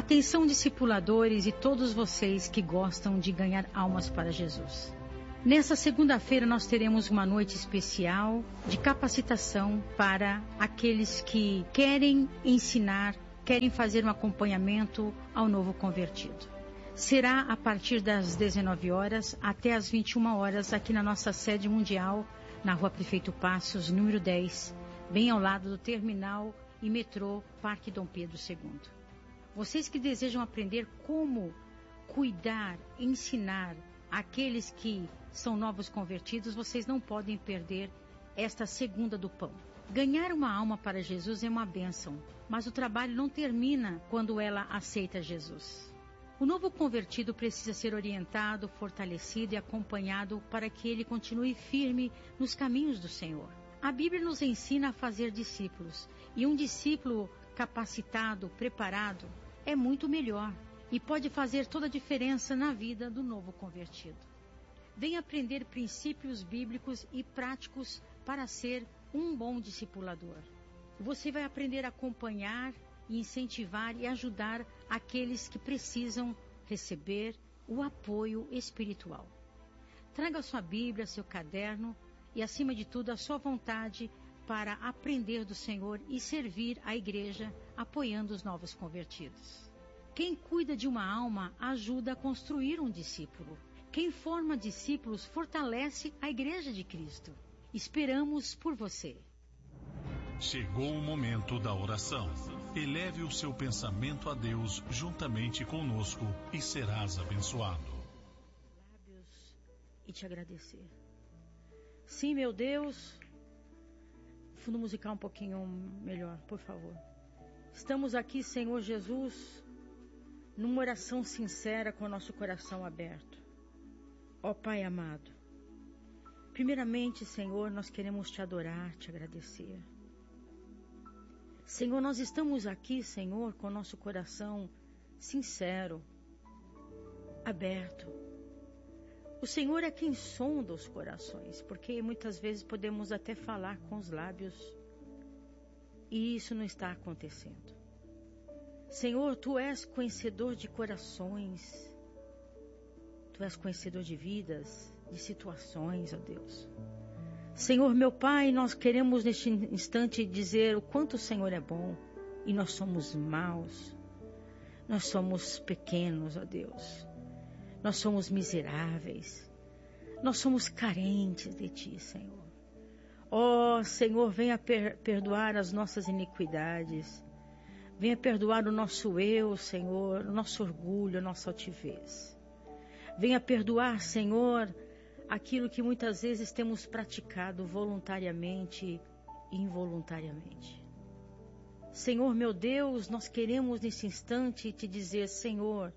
Atenção, discipuladores e todos vocês que gostam de ganhar almas para Jesus. Nessa segunda-feira nós teremos uma noite especial de capacitação para aqueles que querem ensinar, querem fazer um acompanhamento ao novo convertido. Será a partir das 19 horas até as 21 horas aqui na nossa sede mundial, na Rua Prefeito Passos, número 10, bem ao lado do terminal e metrô Parque Dom Pedro II. Vocês que desejam aprender como cuidar, ensinar aqueles que são novos convertidos, vocês não podem perder esta segunda do pão. Ganhar uma alma para Jesus é uma bênção, mas o trabalho não termina quando ela aceita Jesus. O novo convertido precisa ser orientado, fortalecido e acompanhado para que ele continue firme nos caminhos do Senhor. A Bíblia nos ensina a fazer discípulos, e um discípulo capacitado, preparado, é muito melhor e pode fazer toda a diferença na vida do novo convertido. Venha aprender princípios bíblicos e práticos para ser um bom discipulador. Você vai aprender a acompanhar e incentivar e ajudar aqueles que precisam receber o apoio espiritual. Traga sua Bíblia, seu caderno e, acima de tudo, a sua vontade para aprender do Senhor e servir a igreja apoiando os novos convertidos. Quem cuida de uma alma ajuda a construir um discípulo. Quem forma discípulos fortalece a igreja de Cristo. Esperamos por você. Chegou o momento da oração. Eleve o seu pensamento a Deus juntamente conosco e serás abençoado. Lábios e te agradecer. Sim, meu Deus. Fundo musical um pouquinho melhor, por favor. Estamos aqui, Senhor Jesus, numa oração sincera com o nosso coração aberto. Ó Pai amado, primeiramente, Senhor, nós queremos te adorar, te agradecer. Senhor, nós estamos aqui, Senhor, com o nosso coração sincero, aberto. O Senhor é quem sonda os corações, porque muitas vezes podemos até falar com os lábios e isso não está acontecendo. Senhor, Tu és conhecedor de corações, Tu és conhecedor de vidas, de situações, ó Deus. Senhor, meu Pai, nós queremos neste instante dizer o quanto o Senhor é bom e nós somos maus, nós somos pequenos, ó Deus. Nós somos miseráveis. Nós somos carentes de Ti, Senhor. Ó, Senhor, venha perdoar as nossas iniquidades. Venha perdoar o nosso eu, Senhor, o nosso orgulho, a nossa altivez. Venha perdoar, Senhor, aquilo que muitas vezes temos praticado voluntariamente e involuntariamente. Senhor, meu Deus, nós queremos nesse instante te dizer, Senhor,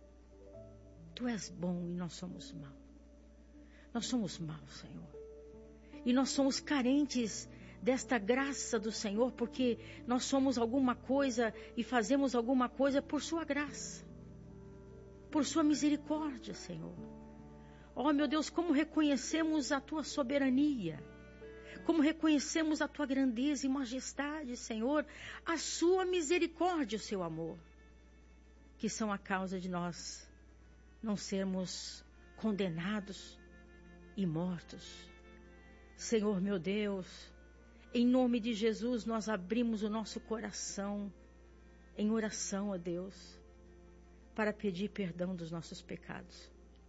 Tu és bom e nós somos maus. Nós somos maus, Senhor. E nós somos carentes desta graça do Senhor, porque nós somos alguma coisa e fazemos alguma coisa por Sua graça, por Sua misericórdia, Senhor. Oh, meu Deus, como reconhecemos a Tua soberania, como reconhecemos a Tua grandeza e majestade, Senhor, a Sua misericórdia e o Seu amor, que são a causa de nós não sermos condenados e mortos. Senhor, meu Deus, em nome de Jesus, nós abrimos o nosso coração em oração a Deus, para pedir perdão dos nossos pecados.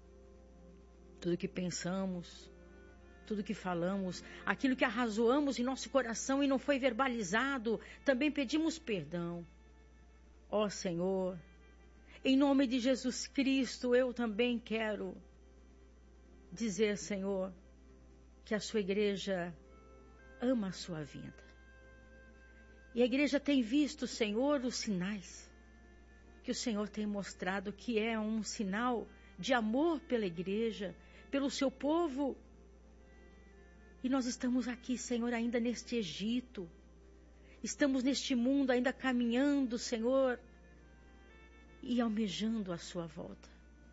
Tudo que pensamos, tudo que falamos, aquilo que arrazoamos em nosso coração e não foi verbalizado, também pedimos perdão. Ó Senhor, em nome de Jesus Cristo, eu também quero dizer, Senhor, que a Sua igreja ama a Sua vinda. E a igreja tem visto, Senhor, os sinais que o Senhor tem mostrado, que é um sinal de amor pela igreja, pelo Seu povo. E nós estamos aqui, Senhor, ainda neste Egito. Estamos neste mundo ainda caminhando, Senhor, e almejando a Sua volta.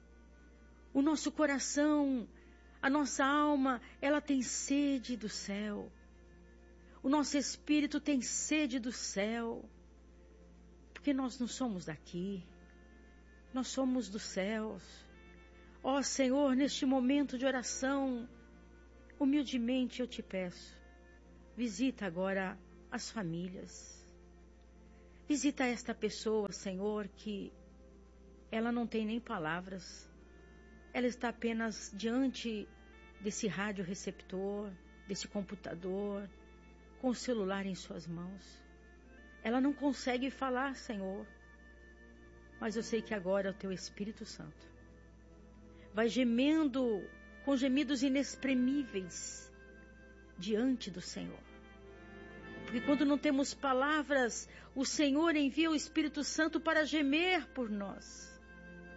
O nosso coração, a nossa alma, ela tem sede do céu. O nosso espírito tem sede do céu. Porque nós não somos daqui. Nós somos dos céus. Ó Senhor, neste momento de oração, humildemente eu te peço, visita agora as famílias. Visita esta pessoa, Senhor, que ela não tem nem palavras. Ela está apenas diante desse rádio receptor, desse computador, com o celular em suas mãos. Ela não consegue falar, Senhor. Mas eu sei que agora o teu Espírito Santo vai gemendo com gemidos inexprimíveis diante do Senhor. Porque quando não temos palavras, o Senhor envia o Espírito Santo para gemer por nós.